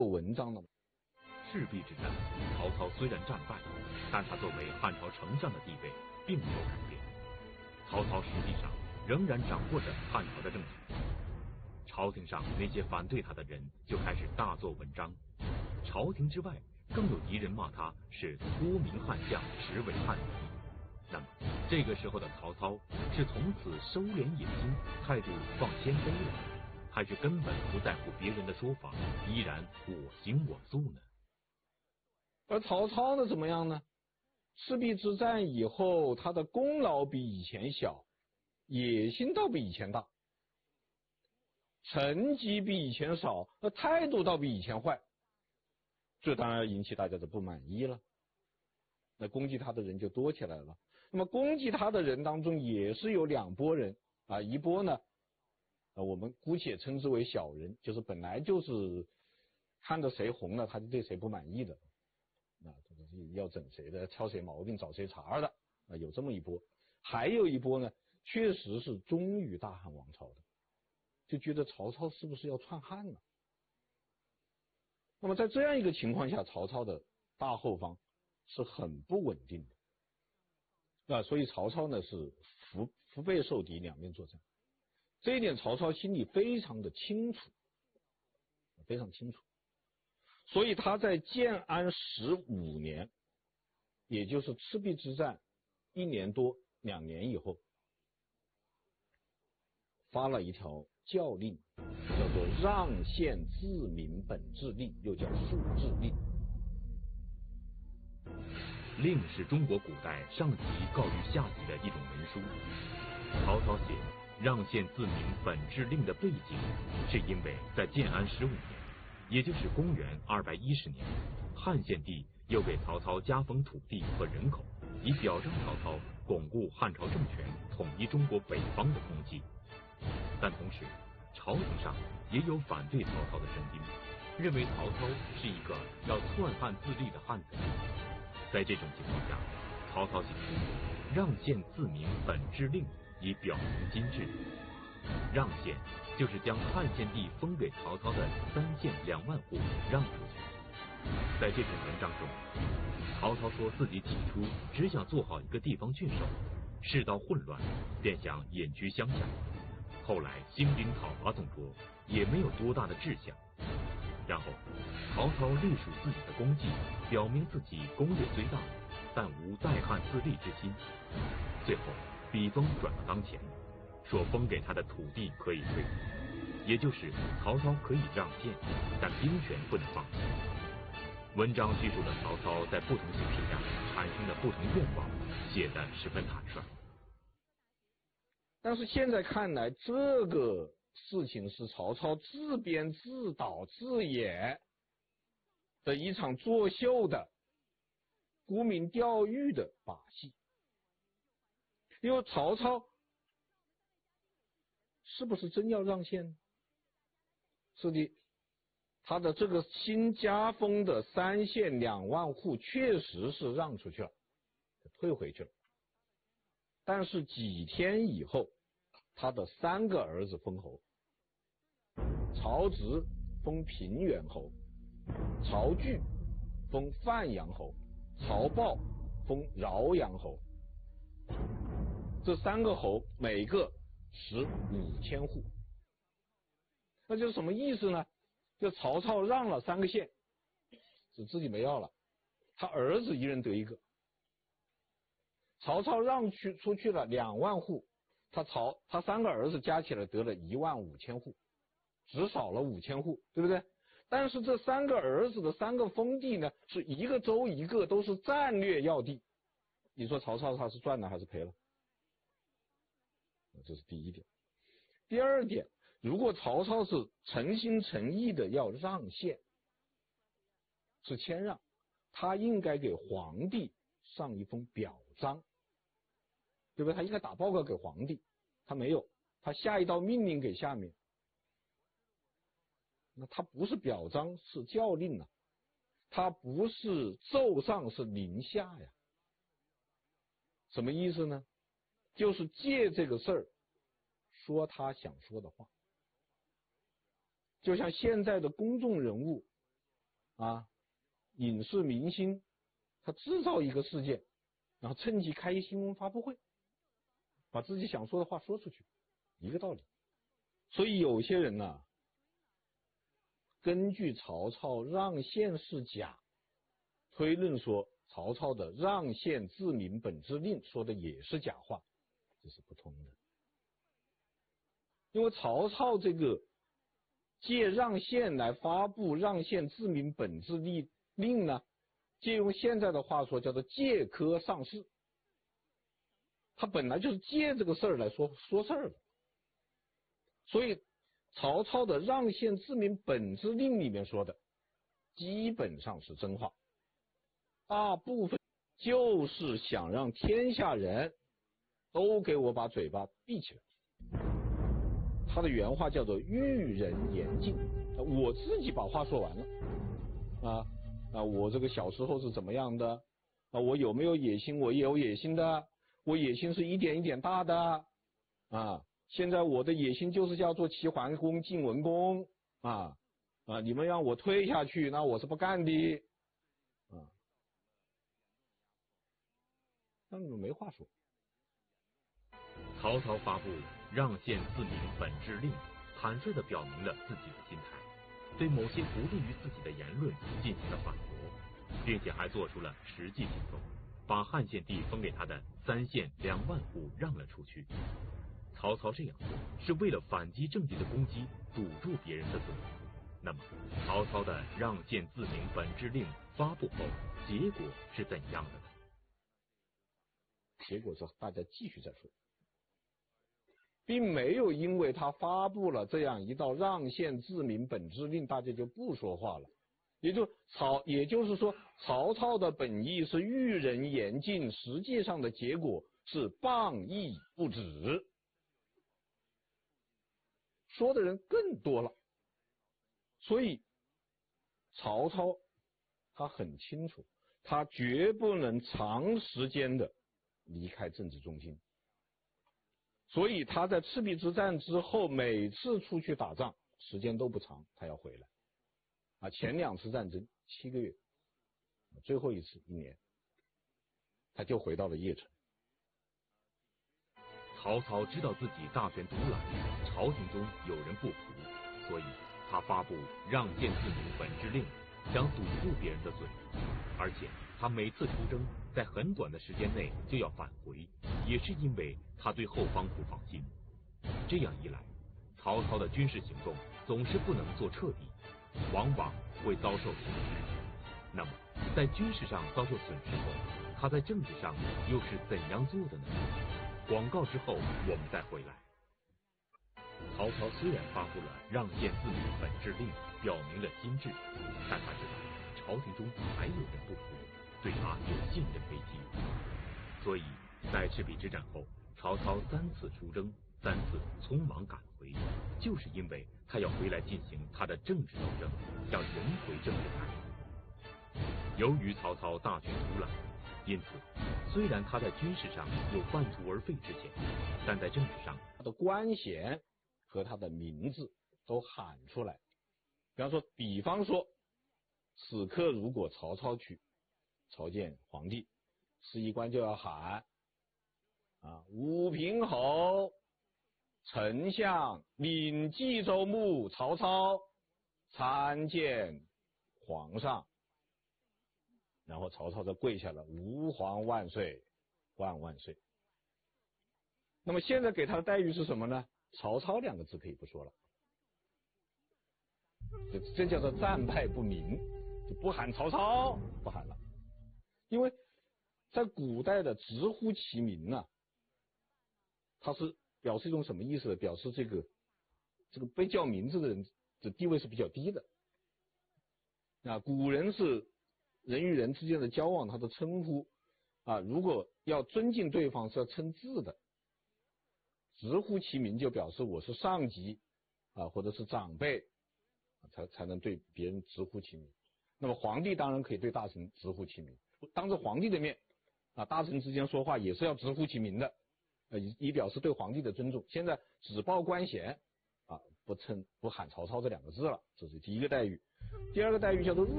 文章了。 赤壁之战，曹操虽然战败，但他作为汉朝丞相的地位并没有改变。曹操实际上仍然掌握着汉朝的政权。朝廷上那些反对他的人就开始大做文章，朝廷之外更有敌人骂他是脱名汉相，实为汉贼。那么这个时候的曹操是从此收敛野心，态度放谦卑了，还是根本不在乎别人的说法，依然我行我素呢？ 而曹操呢怎么样呢？赤壁之战以后，他的功劳比以前小，野心倒比以前大，成绩比以前少，态度倒比以前坏，这当然引起大家的不满意了。那攻击他的人就多起来了。那么攻击他的人当中也是有两拨人啊，一波呢，我们姑且称之为小人，就是本来就是看着谁红了，他就对谁不满意的，这个是要整谁的，挑谁毛病，找谁茬的啊，有这么一波。还有一波呢，确实是忠于大汉王朝的，就觉得曹操是不是要篡汉了？那么在这样一个情况下，曹操的大后方是很不稳定的，所以曹操呢是腹背受敌，两面作战。这一点曹操心里非常的清楚，非常清楚。所以他在建安15年，也就是赤壁之战1年多2年以后，发了一条教令，叫做让县自明本制令，又叫述制令。 令是中国古代上级告于下级的一种文书。曹操写让县自明本制令的背景，是因为在建安15年，也就是公元210年，汉献帝又给曹操加封土地和人口，以表彰曹操巩固汉朝政权、统一中国北方的功绩。但同时，朝廷上也有反对曹操的声音，认为曹操是一个要篡汉自立的汉贼。在这种情况下，曹操写出让县自明本制令，以表明今制。让县就是将汉献帝封给曹操的3县2万户让出去。在这篇文章中，曹操说自己起初只想做好一个地方郡守，世道混乱，便想隐居乡下。后来兴兵讨伐众多，也没有多大的志向。然后曹操历数自己的功绩，表明自己功业虽大，但无代汉自立之心。最后笔锋转到当前，说封给他的土地可以退，也就是曹操可以让县，但兵权不能放弃。文章叙述了曹操在不同形势下产生的不同愿望，写得十分坦率。 但是现在看来，这个事情是曹操自编自导自演的一场作秀的沽名钓誉的把戏。因为曹操是不是真要让县？是的，他的这个新加封的3县2万户确实是让出去了，退回去了。但是几天以后，他的3个儿子封侯，曹植封平原侯，曹据封范阳侯，曹豹封饶阳侯。这3个侯每个15,000户。那就是什么意思呢？就曹操让了3个县，是自己没要了，他儿子一人得1个。曹操让出去了2万户，他3个儿子加起来得了15000户，只少了5000户，对不对？但是这3个儿子的3个封地呢，是一个州一个，都是战略要地。你说曹操他是赚了还是赔了？这是第一点。第二点，如果曹操是诚心诚意的要让县，是谦让，他应该给皇帝上一封表彰，对不对？他应该打报告给皇帝，他没有，他下一道命令给下面，那他不是表彰是教令啊，他不是奏上是临下呀。什么意思呢？就是借这个事儿说他想说的话。就像现在的公众人物影视明星，他制造一个事件，然后趁机开一新闻发布会，把自己想说的话说出去，一个道理。所以有些人呢，根据曹操让县是假，推论说曹操的让县自明本之令说的也是假话，这是不通的。因为曹操这个借让县来发布让县自明本之令呢，借用现在的话说叫做借科上市，他本来就是借这个事儿来说事儿的。所以曹操的让县自明本之令里面说的基本上是真话，大部分就是想让天下人都给我把嘴巴闭起来。他的原话叫做育人言尽，我自己把话说完了我这个小时候是怎么样的我有没有野心？我也有野心的，我野心是一点一点大的现在我的野心就是叫做齐桓公晋文公你们让我推下去，那我是不干的那你们没话说。 曹操发布让县自明本之令，坦率地表明了自己的心态，对某些不利于自己的言论进行了反驳，并且还做出了实际行动，把汉献帝封给他的3县2万户让了出去。曹操这样做是为了反击政敌的攻击，堵住别人的嘴。那么曹操的让县自明本之令发布后，结果是怎样的呢？ 结果是大家继续在说，并没有因为他发布了这样一道让县自明本之令，大家就不说话了。也就是说，曹操的本意是育人言尽，实际上的结果是谤议不止，说的人更多了。所以曹操他很清楚，他绝不能长时间的离开政治中心。所以他在赤壁之战之后，每次出去打仗时间都不长，他要回来前2次战争7个月，最后一次1年，他就回到了邺城。 曹操知道自己大权独揽，朝廷中有人不服，所以他发布让县自明本之令，想堵住别人的嘴。而且他每次出征，在很短的时间内就要返回，也是因为他对后方不放心。这样一来，曹操的军事行动总是不能做彻底，往往会遭受损失。那么在军事上遭受损失后，他在政治上又是怎样做的呢？广告之后我们再回来。曹操虽然发布了让县自明本之令，表明了心志，但他知道朝廷中还有人不服，对他有信任危机。所以在赤壁之战后，曹操3次出征，3次匆忙赶回，就是因为他要回来进行他的政治斗争，要赢回政治台。由于曹操大权独揽，因此虽然他在军事上有半途而废之嫌，但在政治上他的官衔和他的名字都喊出来。比方说此刻如果曹操去朝见皇帝，司仪官就要喊武平侯丞相领冀州牧曹操参见皇上，然后曹操就跪下了，吾皇万岁，万万岁。那么现在给他的待遇是什么呢？曹操2个字可以不说了，这叫做战败不明，就不喊曹操，不喊了。因为在古代的直呼其名它是表示一种什么意思呢？表示这个被叫名字的人的地位是比较低的。古人是人与人之间的交往，他的称呼如果要尊敬对方是要称字的，直呼其名就表示我是上级或者是长辈才能对别人直呼其名。那么皇帝当然可以对大臣直呼其名，当着皇帝的面大臣之间说话也是要直呼其名的以表示对皇帝的尊重。现在只报官衔不喊曹操这2个字了，这是第一个待遇。第二个待遇叫做入